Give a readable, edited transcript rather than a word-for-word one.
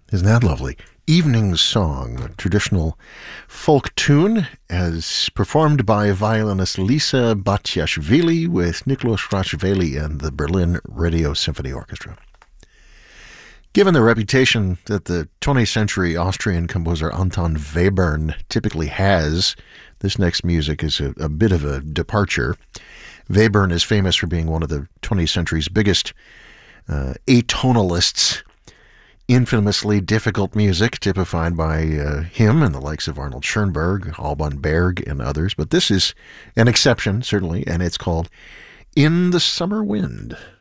Isn't that lovely? Evening Song, a traditional folk tune, as performed by violinist Lisa Batiashvili with Nicholas Rashvili and the Berlin Radio Symphony Orchestra. Given the reputation that the 20th century Austrian composer Anton Webern typically has, this next music is a bit of a departure. Webern is famous for being one of the 20th century's biggest atonalists. Infamously difficult music typified by him and the likes of Arnold Schoenberg, Alban Berg, and others. But this is an exception, certainly, and it's called In the Summer Wind.